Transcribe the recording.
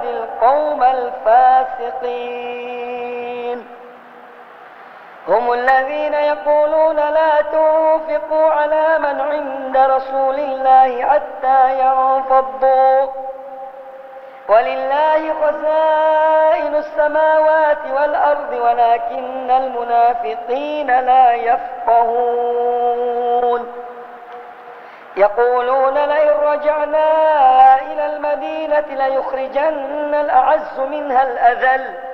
القوم الفاسقين. هم الذين يقولون لا تنفقوا على من عند رسول الله حتى ينفضوا، ولله خزائن السماوات والأرض ولكن المنافقين لا يفقهون. يقولون لئن رجعنا إلى المدينة ليخرجن الأعز منها الأذل،